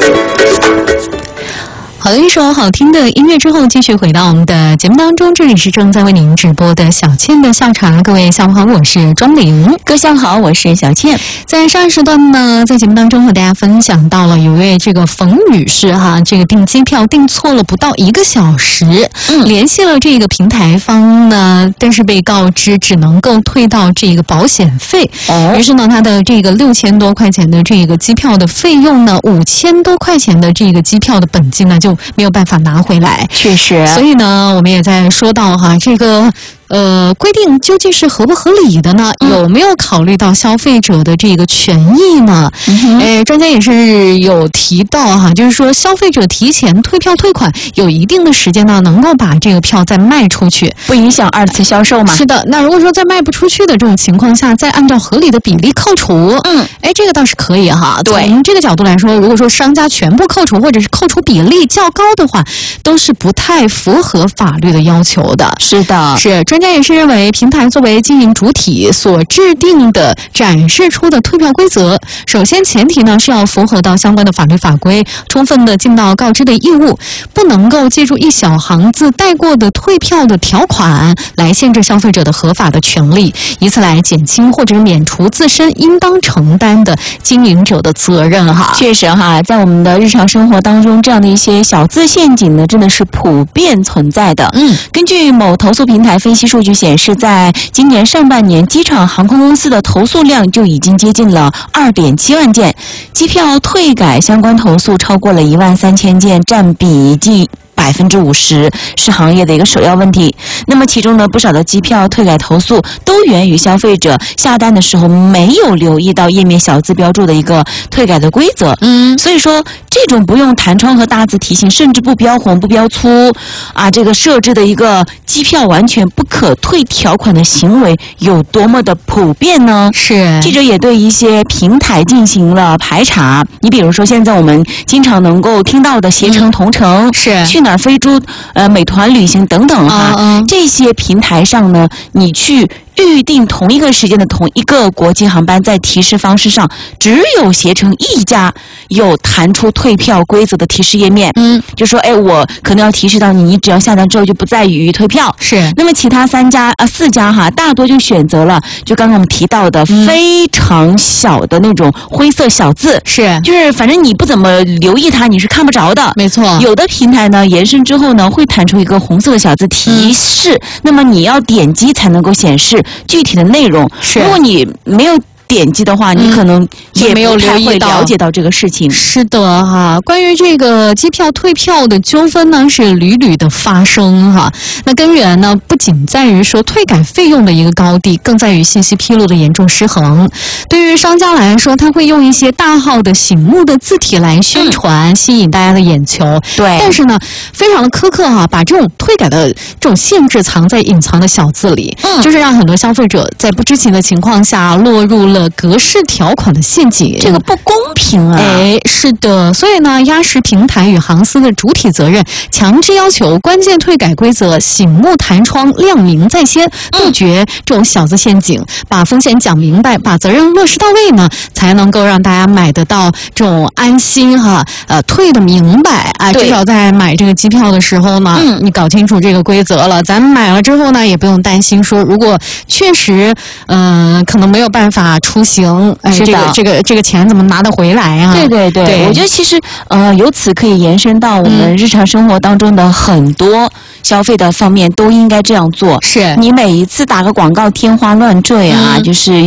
好的，一首好听的音乐之后，继续回到我们的节目当中。这里是正在为您直播的小倩的笑茶，各位下午好，我是庄玲。 各位下午好，我是小倩。 在上一时段呢，在节目当中和大家分享到了有位这个冯女士哈，这个订机票订错了不到1个小时，联系了这个平台方呢，但是被告知只能够退到这个保险费，于是呢，他的这个6000多块钱的这个机票的费用呢，5000多块钱的这个机票的本金呢就没有办法拿回来。 确实，所以呢，我们也在说到哈，这个规定究竟是合不合理的呢？有没有考虑到消费者的这个权益呢？专家也是有提到哈，就是说消费者提前退票退款有一定的时间呢，能够把这个票再卖出去， 不影响2次销售嘛。 是的，那如果说在卖不出去的这种情况下，再按照合理的比例扣除，这个倒是可以哈。 对， 从这个角度来说，如果说商家全部扣除或者是扣除比例较高的话，都是不太符合法律的要求的。 是的， 是专家也是认为，平台作为经营主体所制定的展示出的退票规则，首先前提呢是要符合到相关的法律法规，充分的尽到告知的义务，不能够借助一小行字带过的退票的条款来限制消费者的合法的权利，以此来减轻或者免除自身应当承担的经营者的责任哈。 确实哈，在我们的日常生活当中，这样的一些小字陷阱呢，真的是普遍存在的。根据某投诉平台分析数据显示，在今年上半年，机场航空公司的投诉量就已经接近了2.7万件，机票退改相关投诉超过了13000件，占比近50%，是行业的一个首要问题。那么其中呢，不少的机票退改投诉都源于消费者下单的时候没有留意到页面小字标注的一个退改的规则。所以说这种不用弹窗和大字提醒，甚至不标红不标粗啊，这个设置的一个机票完全不可退条款的行为有多么的普遍呢？ 是记者也对一些平台进行了排查。你比如说现在我们经常能够听到的携程、同程， 是去哪儿飞猪、美团旅行等等哈，这些平台上呢，你去预定同一个时间的同一个国际航班，在提示方式上只有携程一家有弹出退票规则的提示页面。就说我可能要提示到你只要下单之后就不再予以退票。 是， 那么其他4家哈，大多就选择了就刚刚我们提到的非常小的那种灰色小字， 是， 就是反正你不怎么留意它，你是看不着的。 没错， 有的平台呢延伸之后呢，会弹出一个红色的小字提示，那么你要点击才能够显示具体的内容。如果你没有点击的话，你可能也没有不太会了解到这个事情。 是的哈，关于这个机票退票的纠纷呢，是屡屡的发生哈。那根源呢，不仅在于说退改费用的一个高低，更在于信息披露的严重失衡。对于商家来说，他会用一些大号的醒目的字体来宣传，吸引大家的眼球。 对， 但是呢，非常的苛刻哈，把这种退改的这种限制藏在隐藏的小字里，就是让很多消费者在不知情的情况下落入了格式条款的陷阱， 这个不公平啊！ 是的，所以呢，压实平台与航司的主体责任，强制要求关键退改规则醒目弹窗亮明在先，杜绝这种小字陷阱，把风险讲明白，把责任落实到位呢，才能够让大家买得到这种安心哈，退得明白啊。至少在买这个机票的时候呢，你搞清楚这个规则了，咱们买了之后呢，也不用担心说，如果确实可能没有办法出行，这个钱怎么拿得回来啊？ 对，我觉得其实由此可以延伸到我们日常生活当中的很多消费的方面，都应该这样做。 是， 你每一次打个广告天花乱坠啊，就是